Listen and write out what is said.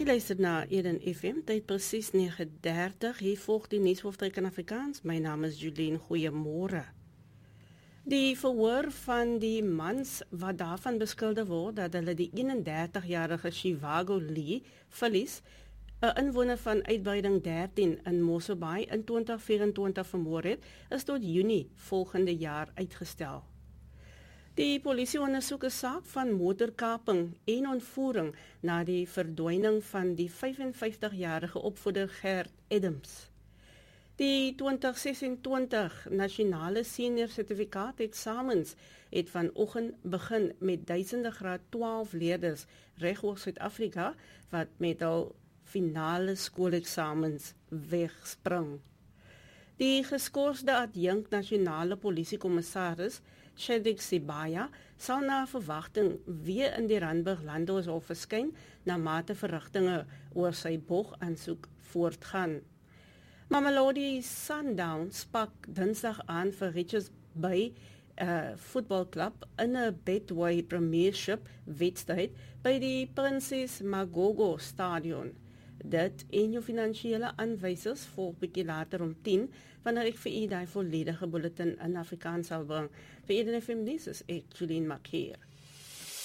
Jy luister na Eden FM, tyd presies 9:30. Hier volg die nuushoofdryk in Afrikaans. My naam is Julien. Goeiemôre. Die verhoor van die mans wat daarvan beskuldig word dat hulle die 31-jarige Shivago Lee verlies, 'n inwoner van uitbreiding 13 in Mossel Bay in 2024 vermoor het, is tot Junie volgende jaar uitgestel. Die polisie ondersoek 'n saak van motorkaping en ontvoering na die verdwyning van die 55-jarige opvoeder Gert Adams. Die 2026 nasionale senior sertifikaat eksamens het vanoggend begin met duisende graad 12 leerders regoor Suid-Afrika wat met hul finale skooleksamens wegspring. Die geskorste adjunk nasionale polisiekommissaris Shedik Sibaya sal na verwagting weer in die Randburg Landhouhof verskyn na mate verrigtinge oor sy bogaansoek voortgaan. Mamelodi Sundowns pak Dinsdag aan vir Richards Bay voetbalklub in 'n Betway Premiership wedstryd by die Princess Magogo Stadion. Dit en jou finansiële aanwysers volg bietjie later om 10, wanneer ek vir u die volledige bulletin in Afrikaans sal bring. Vir Eden FM nuus is ek Julien Markier.